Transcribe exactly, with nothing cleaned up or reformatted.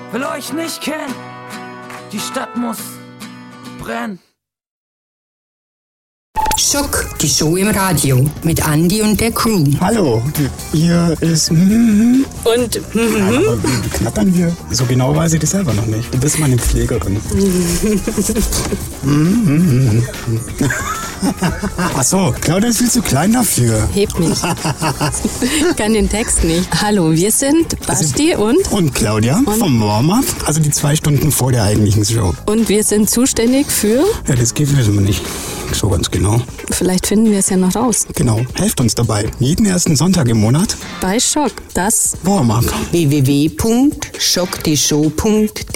will euch nicht kennen. Die Stadt muss brennen. Schock, die Show im Radio mit Andi und der Crew. Hallo, hier ist... Mm-hmm. Und... Mm-hmm. Ja, aber wie knattern wir? So genau weiß ich das selber noch nicht. Du bist meine Pflegerin. Mm-hmm. Ach so, Claudia ist viel zu klein dafür. Hebt mich. Ich kann den Text nicht. Hallo, wir sind Basti also, und... Und Claudia und vom Warm-Up, also die zwei Stunden vor der eigentlichen Show. Und wir sind zuständig für... Ja, das geht wissen wir nicht so ganz genau. Vielleicht finden wir es ja noch raus. Genau, helft uns dabei. Jeden ersten Sonntag im Monat bei Schock, das Warm-Up. w w w punkt schock die show punkt d